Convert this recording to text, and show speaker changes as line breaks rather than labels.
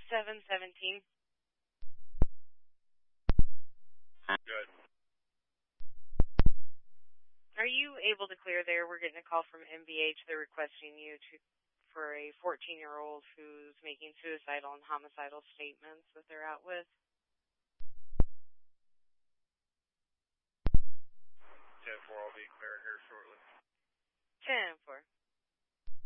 717.
Good.
Are you able to clear there? We're getting a call from MVH. They're requesting you for a 14-year-old who's making suicidal and homicidal statements that they're out with.
10-4, I'll be clearing here shortly.
10-4.